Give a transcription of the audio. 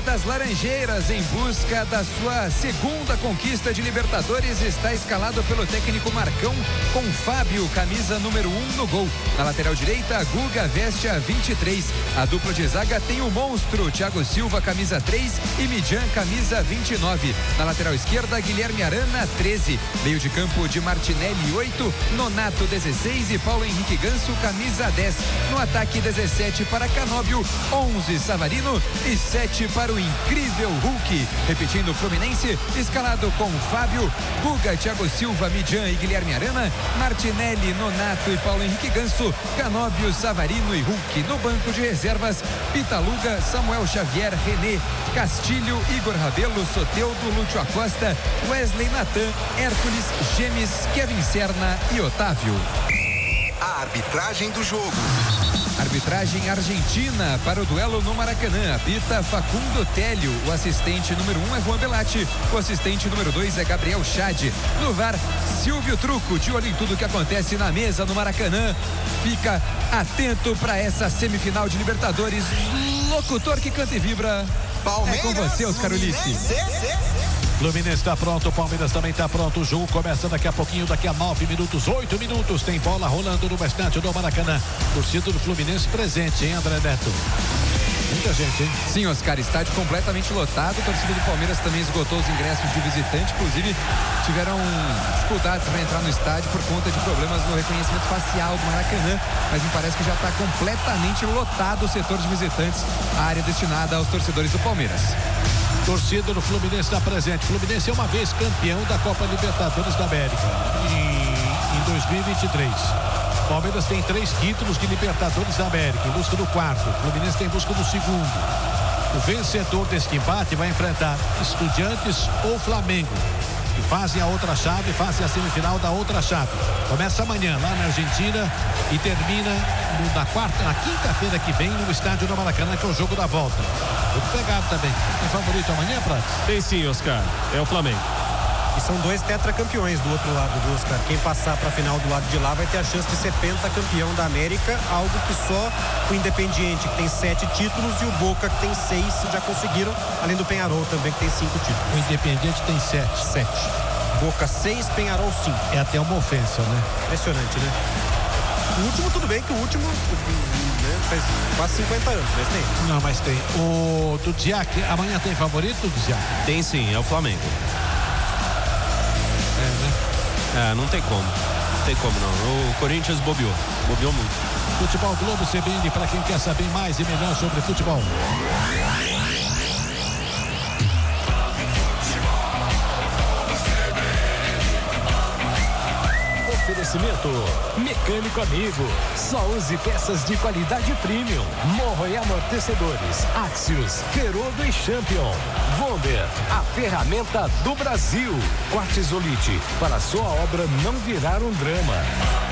das Laranjeiras, em busca da sua segunda conquista de Libertadores, está escalado pelo técnico Marcão, com Fábio, camisa número 1 no gol. Na lateral direita, Guga veste a 23. A dupla de zaga tem o monstro Thiago Silva, camisa 3, e Midjan, camisa 29. Na lateral esquerda, Guilherme Arana, 13. Meio de campo de Martinelli, 8. Nonato, 16. E Paulo Henrique Ganso, camisa 10. No ataque, 17 para Canóbio, 11 Savarino e 7 para o incrível Hulk. Repetindo, o Fluminense escalado com Fábio, Guga, Thiago Silva, Midjan e Guilherme Arana, Martinelli, Nonato e Paulo Henrique Ganso, Canóbio, Savarino e Hulk. No banco de reservas, Pitaluga, Samuel Xavier, René, Castilho, Igor Rabelo, Soteldo, Lúcio Acosta, Wesley Natan, Hércules, Gemes, Kevin Serna e Otávio. A arbitragem do jogo. Arbitragem argentina para o duelo no Maracanã. Apita Facundo Télio. O assistente número 1 é Juan Belatti. O assistente número 2 é Gabriel Chade. No VAR, Silvio Truco. De olho em tudo que acontece na mesa no Maracanã. Fica atento para essa semifinal de Libertadores. Locutor que canta e vibra. Palmeiras, é com você, Oscar Ulisses. Fluminense está pronto, o Palmeiras também está pronto. O jogo começa daqui a pouquinho, daqui a 9 minutos, 8 minutos. Tem bola rolando no estádio do Maracanã. Torcida do Fluminense presente, hein, André Neto? Muita gente, hein? Sim, Oscar, estádio completamente lotado. A torcida do Palmeiras também esgotou os ingressos de visitante. Inclusive, tiveram dificuldades para entrar no estádio por conta de problemas no reconhecimento facial do Maracanã. Mas me parece que já está completamente lotado o setor de visitantes, a área destinada aos torcedores do Palmeiras. Torcida do Fluminense está presente. Fluminense é uma vez campeão da Copa Libertadores da América em 2023. Palmeiras tem 3 títulos de Libertadores da América, em busca do 4º. Fluminense tem em busca do 2º. O vencedor deste embate vai enfrentar Estudiantes ou Flamengo, que fazem a outra chave, fazem a semifinal da outra chave. Começa amanhã lá na Argentina e termina na quinta-feira que vem no estádio do Maracanã, que é o jogo da volta. Muito pegado também. Tem favorito amanhã, Prato? Tem sim, Oscar. É o Flamengo. E são 2 tetracampeões do outro lado, viu, Oscar? Quem passar para a final do lado de lá vai ter a chance de ser pentacampeão da América, algo que só o Independiente, que tem 7 títulos, e o Boca, que tem 6, já conseguiram, além do Peñarol também, que tem 5 títulos. O Independiente tem 7. Boca 6, Peñarol 5. É até uma ofensa, né? Impressionante, né? O último, tudo bem que o último, né, faz quase 50 anos, mas tem. Não, mas tem. O do Diac, amanhã tem favorito do Diac? Tem sim, é o Flamengo. Né? Não tem como. Não tem como não. O Corinthians bobeou muito. Futebol Globo CBN, para quem quer saber mais e melhor sobre futebol. Oferecimento Mecânico Amigo. Só use peças de qualidade premium. Morro e amortecedores. Axios, Ferodo e Champion. Vonder, a ferramenta do Brasil. Quartzolite, para sua obra não virar um drama.